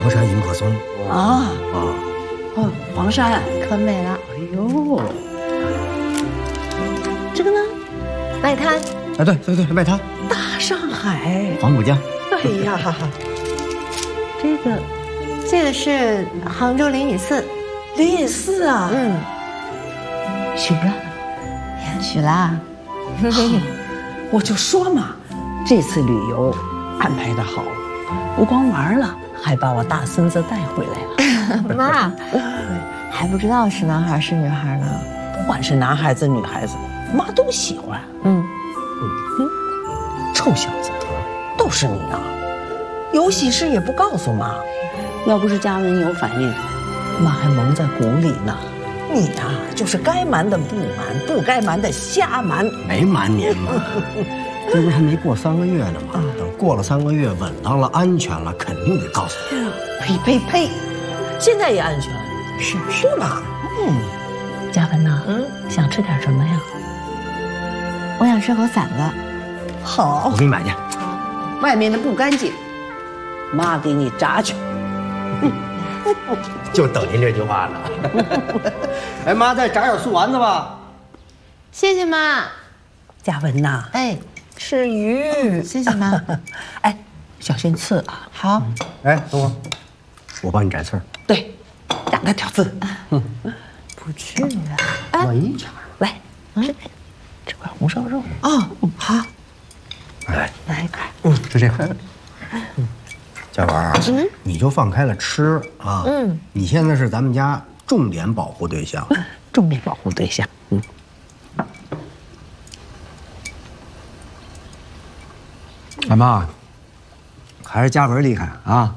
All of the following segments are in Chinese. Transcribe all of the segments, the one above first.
黄山迎客松啊，哦，黄山可美了。 哎呦， 这个呢？外滩。 哎，对，外滩。 大上海。 黄浦江。 哎呀， 这个是杭州灵隐寺。 灵隐寺啊， 许了，许了。 我就说嘛，这次旅游安排的好，不光玩了，还把我大孙子带回来了。 妈，还不知道是男孩是女孩呢。 不管是男孩子女孩子，妈都喜欢。臭小子，都是你啊！有喜事也不告诉妈，要不是嘉文有反应，妈还蒙在鼓里呢。你呀，就是该瞒的不瞒，不该瞒的瞎瞒。 没瞒您嘛，这不是还没过3个月呢吗？等过了3个月，稳当了，安全了，肯定得告诉你。 呸！现在也安全，是吧？ 嘉文呐，想吃点什么呀？ 我想吃口馓子。 好， 我给你买去。 外面的不干净，妈给你炸去。 就等您这句话呢。哎，妈，再炸点素丸子吧。 谢谢妈。 嘉文呐， 哎， 吃鱼。 谢谢妈。 哎，小心刺啊。 好。 哎，等会儿，我帮你摘刺儿。 对，让他挑刺。 不至于啊。 没钱。 来，这块红烧肉。 哦，好。 来一块。就这块。小婉儿，你就放开了吃啊。你现在是咱们家重点保护对象。 重点保护对象。 俺妈，还是嘉文厉害啊。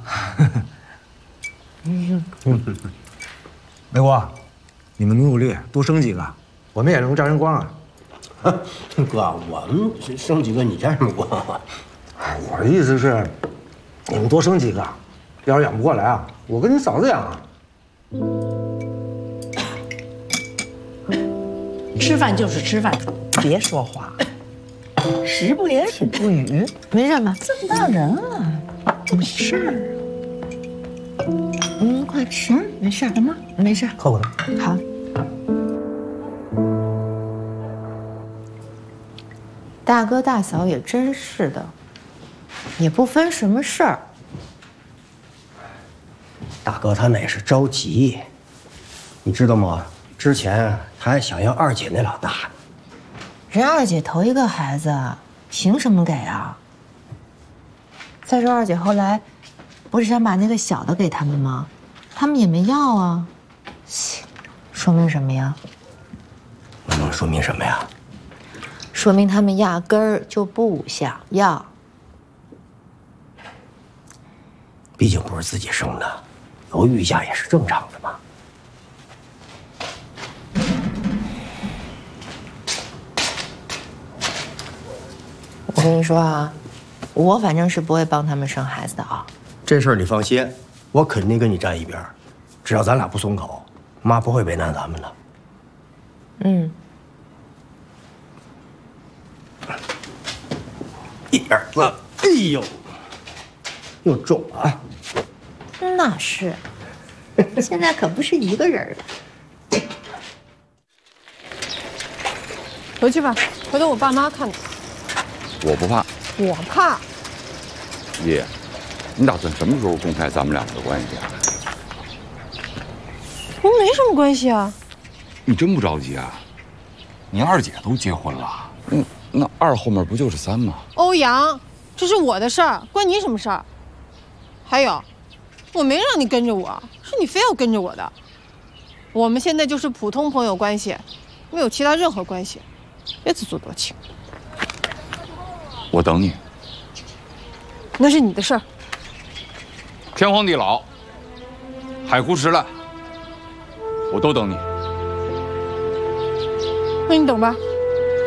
美国，你们努力多生几个，我们也能沾人光啊。哥，我们生几个你沾什么光啊？我的意思是，你们多生几个，要是养不过来啊，我跟你嫂子养啊。 吃饭就是吃饭，别说话。食不言，寝不语。 没事嘛， 这么大人了，没事快吃，没事。 什么？ 没事。 扣着。 好。大哥大嫂也真是的，也不分什么事儿。 大哥他那也是着急，你知道吗？之前他还想要二姐那老大。 人二姐头一个孩子，凭什么给啊？再说二姐后来不是想把那个小的给他们吗？他们也没要啊，说明什么呀？ 那能说明什么呀？ 说明他们压根儿就不想要。 毕竟不是自己生的，犹豫一下也是正常的嘛。 我跟你说啊，我反正是不会帮他们生孩子的啊。 这事儿你放心，我肯定跟你站一边，只要咱俩不松口，妈不会为难咱们的。1、2，哎呦，又重了啊！ 那是，现在可不是一个人了。 回去吧，回头我爸妈看到。 我不怕。 我怕。 爷，你打算什么时候公开咱们两个的关系啊？ 我们没什么关系啊。 你真不着急啊？你二姐都结婚了，那2后面不就是3吗？ 欧阳，这是我的事儿，关你什么事儿？还有，我没让你跟着我，是你非要跟着我的。我们现在就是普通朋友关系，没有其他任何关系，别自作多情。 我等你。 那是你的事儿。 天荒地老，海枯石烂，我都等你。 那你等吧。